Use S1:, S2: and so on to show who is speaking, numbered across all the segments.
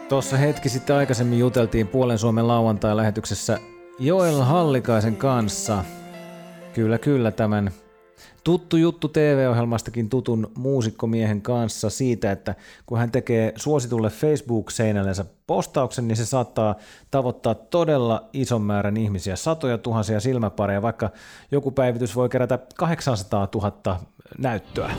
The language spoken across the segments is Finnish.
S1: Tuossa hetki sitten aikaisemmin juteltiin Puolen Suomen lauantai-lähetyksessä Joel Hallikaisen kanssa. Kyllä, tämän tuttu juttu TV-ohjelmastakin tutun muusikkomiehen kanssa siitä, että kun hän tekee suositulle Facebook-seinällensä postauksen, niin se saattaa tavoittaa todella ison määrän ihmisiä, satoja tuhansia silmäpareja, vaikka joku päivitys voi kerätä 800 000 näyttöä.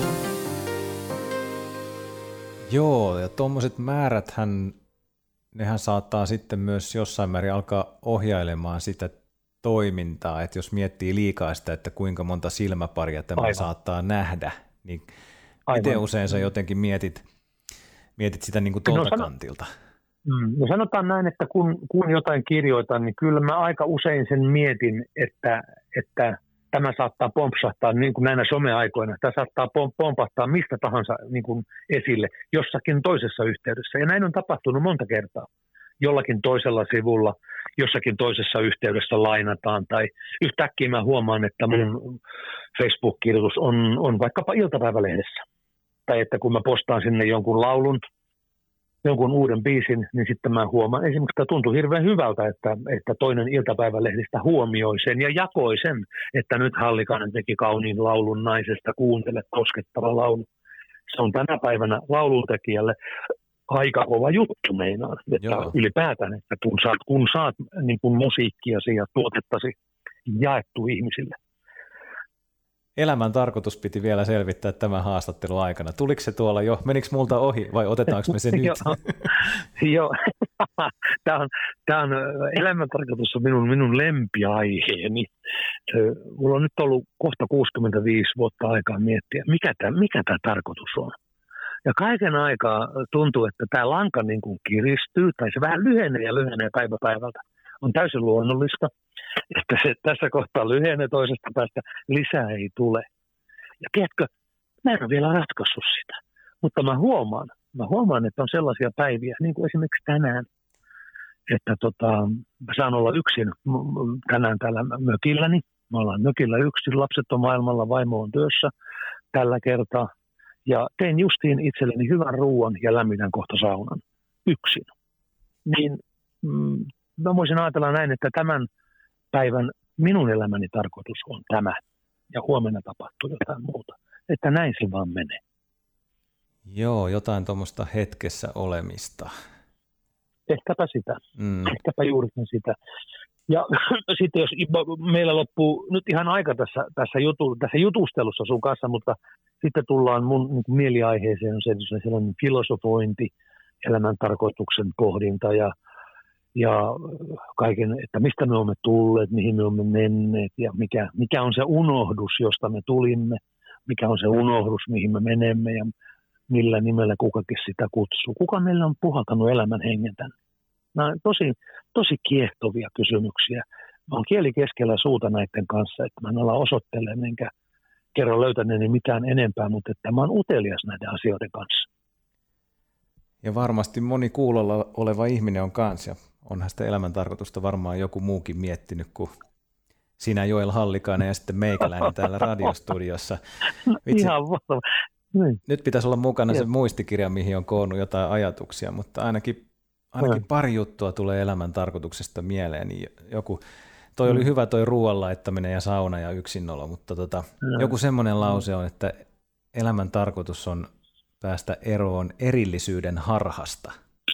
S1: Joo, ja tuommoiset määräthän, nehän saattaa sitten myös jossain määrin alkaa ohjailemaan sitä toimintaa, että jos miettii liikaa sitä, että kuinka monta silmäparia tämä saattaa nähdä, niin miten usein sä jotenkin mietit sitä niin kuin tuolta kantilta?
S2: No sanotaan näin, että kun jotain kirjoitan, niin kyllä mä aika usein sen mietin, että tämä saattaa pompsahtaa niin kuin näinä someaikoina, tämä saattaa pompahtaa mistä tahansa niin kuin esille jossakin toisessa yhteydessä. Ja näin on tapahtunut monta kertaa. Jollakin toisella sivulla, jossakin toisessa yhteydessä lainataan, tai yhtäkkiä mä huomaan, että mun Facebook-kirjoitus on vaikkapa iltapäivälehdessä. Tai että kun mä postaan sinne jonkun laulun, jonkun uuden biisin, niin sitten mä huomaan, esimerkiksi tämä tuntui hirveän hyvältä, että toinen iltapäivälehdistä huomioi sen ja jakoi sen, että nyt Hallikainen teki kauniin laulun naisesta, kuuntele koskettava laulu. Se on tänä päivänä lauluntekijälle aika kova juttu meinaan, että ylipäätään, että kun saat niin kuin musiikkiasi ja tuotettasi jaettu ihmisille.
S1: Elämän tarkoitus piti vielä selvittää tämän haastattelun aikana. Tuliko se tuolla jo? Menikö multa ohi vai otetaanko me se nyt?
S2: Joo, tämä on elämän tarkoitus on minun lempiaiheeni. Mulla on nyt ollut kohta 65 vuotta aikaa miettiä, mikä tämä tarkoitus on. Ja kaiken aikaa tuntuu, että tämä lanka niin kuin kiristyy, tai se vähän lyhenee päivä päivältä. On täysin luonnollista, että se tässä kohtaa lyhenee toisesta päästä, lisää ei tule. Ja tiedätkö, mä en ole vielä ratkaissut sitä, mutta mä huomaan, että on sellaisia päiviä, niin kuin esimerkiksi tänään, että mä saan olla yksin tänään täällä mökilläni. Me ollaan mökillä yksin, lapset on maailmalla, vaimo on työssä tällä kertaa. Ja tein justiin itselleni hyvän ruuan ja lämmitän kohta saunan yksin. Niin mä voisin ajatella näin, että tämän päivän minun elämäni tarkoitus on tämä. Ja huomenna tapahtuu jotain muuta. Että näin se vaan menee.
S1: Joo, jotain tuommoista hetkessä olemista.
S2: Ehkäpä sitä. Ehkäpä juurikin sitä. Ja sitten jos meillä loppuu nyt ihan aika tässä jutustelussa sun kanssa, mutta sitten tullaan mun niin mieliaiheeseen, on sellainen filosofointi, elämän tarkoituksen pohdinta ja kaiken, että mistä me olemme tulleet, mihin me olemme menneet ja mikä on se unohdus, josta me tulimme, mikä on se unohdus, mihin me menemme ja millä nimellä kukakin sitä kutsuu. Kuka meillä on puhaltanut elämän hengen tänne? Nämä on tosi kiehtovia kysymyksiä. Mä oon kieli keskellä suuta näiden kanssa, että mä en ala osoittelemaan enkä kerro löytäneeni mitään enempää, mutta että mä oon utelias näiden asioiden kanssa.
S1: Ja varmasti moni kuulolla oleva ihminen on kanssa, ja onhan sitä elämäntarkoitusta varmaan joku muukin miettinyt kuin sinä Joel Hallikainen ja sitten meikäläinen täällä radiostudiossa.
S2: Ihan valtava.
S1: Nyt pitäisi olla mukana se muistikirja, mihin on koonnut jotain ajatuksia, mutta ainakin pari juttua tulee elämän tarkoituksesta mieleen. Niin toi oli hyvä toi ruoan laittaminen ja sauna ja yksinolo, mutta joku semmoinen lause on, että elämän tarkoitus on päästä eroon erillisyyden harhasta.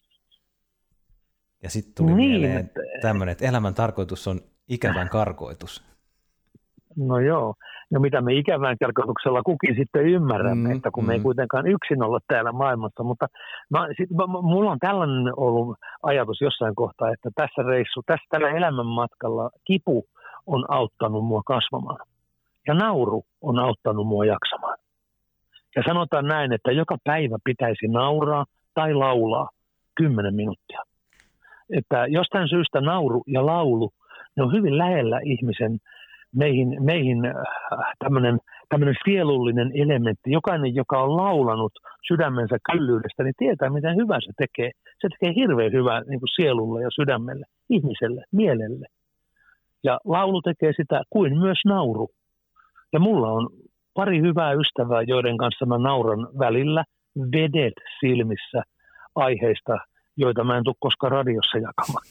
S1: Ja sitten tuli mieleen tämmöinen, että elämän tarkoitus on ikävän karkoitus.
S2: No joo, no mitä me ikävän tarkoituksella kukin sitten ymmärrämme, että kun me ei kuitenkaan yksin olla täällä maailmassa, mutta mulla on tällainen ollut ajatus jossain kohtaa, että tässä tällä elämänmatkalla kipu on auttanut mua kasvamaan ja nauru on auttanut mua jaksamaan. Ja sanotaan näin, että joka päivä pitäisi nauraa tai laulaa 10 minuuttia. Että jostain syystä nauru ja laulu, ne on hyvin lähellä ihmisen meihin tämmöinen sielullinen elementti. Jokainen, joka on laulanut sydämensä kyllyydestä, niin tietää, miten hyvä se tekee. Se tekee hirveän hyvää niin kuin sielulle ja sydämelle, ihmiselle, mielelle. Ja laulu tekee sitä kuin myös nauru. Ja mulla on pari hyvää ystävää, joiden kanssa mä nauran välillä vedet silmissä aiheista, joita mä en tule koskaan radiossa jakamaan.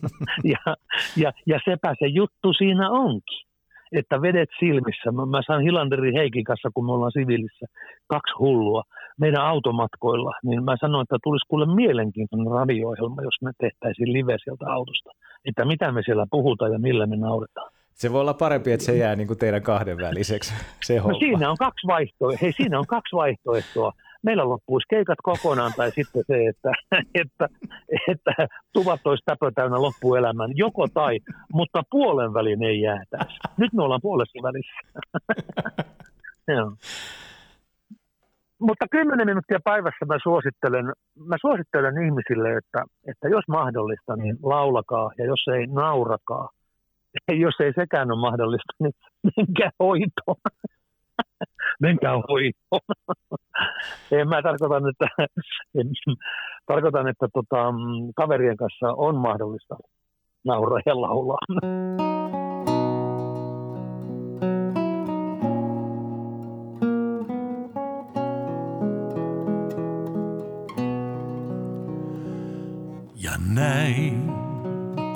S2: ja sepä se juttu siinä onkin, että vedet silmissä. Mä saan Hilanderin Heikin kanssa, kun me ollaan siviilissä, 2 hullua meidän automatkoilla, niin mä sanoin, että tulisi kuule mielenkiintoinen radio-ohjelma, jos me tehtäisiin live sieltä autosta, että mitä me siellä puhutaan ja millä me nauretaan.
S1: Se voi olla parempi, että se jää niin kuin teidän kahdenväliseksi, se homma.
S2: No siinä on 2 vaihtoehtoa. Hei, siinä on 2 vaihtoehtoa. Meillä loppuisi keikat kokonaan tai sitten se, että tuvat olisi täpö täynnä loppuelämän. Joko tai, mutta puolen välin ei jäätäisi. Nyt me ollaan puolessa välissä. Mutta 10 minuuttia päivässä mä suosittelen ihmisille, että jos mahdollista, niin laulakaa ja jos ei naurakaa. Jos ei sekään ole mahdollista, niin menkää hoitoon. Menkää hoitoon. Mä tarkoitan, että kaverien kanssa on mahdollista nauraa ja laulaa.
S3: Ja näin